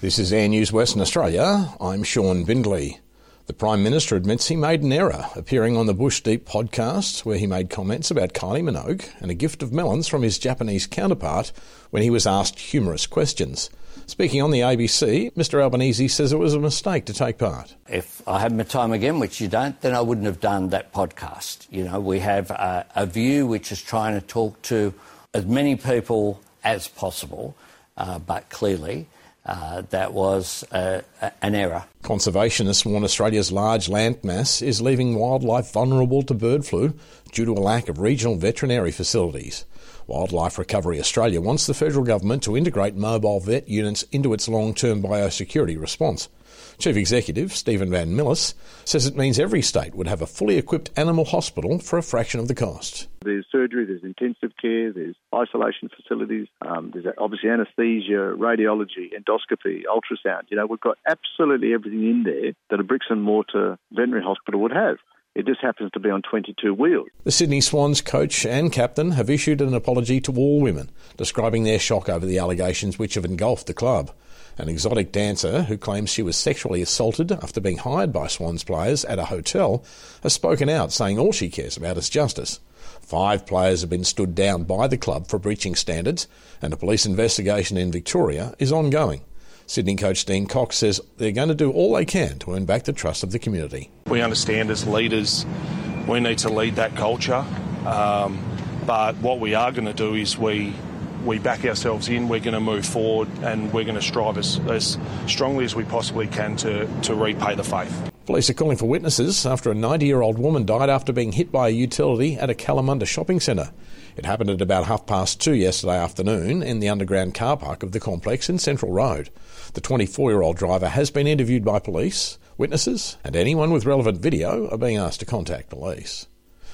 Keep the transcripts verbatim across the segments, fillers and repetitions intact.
This is Air News Western Australia. I'm Sean Bindley. The Prime Minister admits he made an error, appearing on the Bush Deep podcast, where he made comments about Kylie Minogue and a gift of melons from his Japanese counterpart when he was asked humorous questions. Speaking on the A B C, Mr Albanese says it was a mistake to take part. If I had my time again, which you don't, then I wouldn't have done that podcast. You know, we have a, a view which is trying to talk to as many people as possible, uh, but clearly Uh, that was uh, an error. Conservationists warn Australia's large landmass is leaving wildlife vulnerable to bird flu due to a lack of regional veterinary facilities. Wildlife Recovery Australia wants the federal government to integrate mobile vet units into its long-term biosecurity response. Chief Executive Stephen Van Millis says it means every state would have a fully equipped animal hospital for a fraction of the cost. There's surgery, there's intensive care, there's isolation facilities, um, there's obviously anaesthesia, radiology, endoscopy, ultrasound. You know, we've got absolutely everything in there that a bricks and mortar veterinary hospital would have. It just happens to be on twenty-two wheels. The Sydney Swans coach and captain have issued an apology to all women, describing their shock over the allegations which have engulfed the club. An exotic dancer who claims she was sexually assaulted after being hired by Swans players at a hotel has spoken out, saying all she cares about is justice. Five players have been stood down by the club for breaching standards, and a police investigation in Victoria is ongoing. Sydney coach Dean Cox says they're going to do all they can to earn back the trust of the community. We understand as leaders we need to lead that culture, um, but what we are going to do is we we back ourselves in, we're going to move forward, and we're going to strive as, as strongly as we possibly can to, to repay the faith. Police are calling for witnesses after a ninety-year-old woman died after being hit by a utility at a Kalamunda shopping centre. It happened at about half past two yesterday afternoon in the underground car park of the complex in Central Road. The twenty-four-year-old driver has been interviewed by police. Witnesses and anyone with relevant video are being asked to contact police.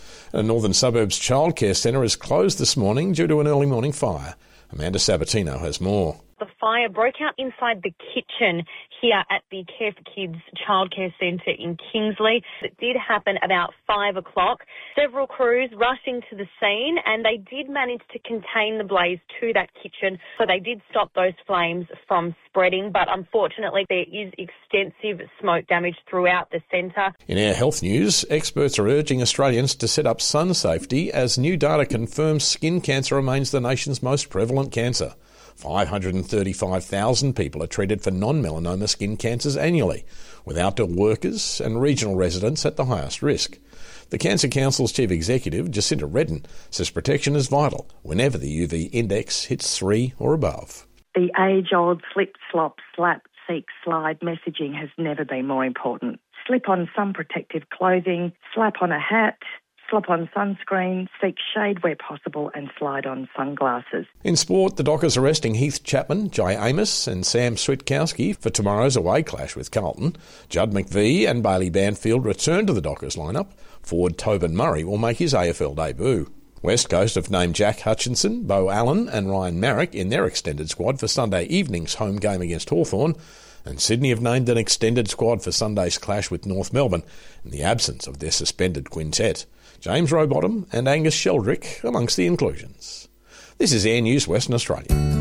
A Northern Suburbs childcare centre is closed this morning due to an early morning fire. Amanda Sabatino has more. The fire broke out inside the kitchen here at the Care for Kids Childcare Centre in Kingsley. It did happen about five o'clock. Several crews rushing to the scene, and they did manage to contain the blaze to that kitchen, so they did stop those flames from spreading, but unfortunately there is extensive smoke damage throughout the centre. In our health news, experts are urging Australians to set up sun safety as new data confirms skin cancer remains the nation's most prevalent cancer. five hundred thirty-five thousand people are treated for non-melanoma skin cancers annually, with outdoor workers and regional residents at the highest risk. The Cancer Council's Chief Executive, Jacinta Redden, says protection is vital whenever the U V index hits three or above. The age-old slip, slop, slap, seek, slide messaging has never been more important. Slip on sun protective clothing, slap on a hat, slap on sunscreen, seek shade where possible, and slide on sunglasses. In sport, the Dockers are resting Heath Chapman, Jai Amos and Sam Switkowski for tomorrow's away clash with Carlton. Judd McVie and Bailey Banfield return to the Dockers lineup. Forward Tobin Murray will make his A F L debut. West Coast have named Jack Hutchinson, Beau Allen and Ryan Marrick in their extended squad for Sunday evening's home game against Hawthorn. And Sydney have named an extended squad for Sunday's clash with North Melbourne in the absence of their suspended quintet. James Rowbottom and Angus Sheldrick amongst the inclusions. This is Air News Western Australia.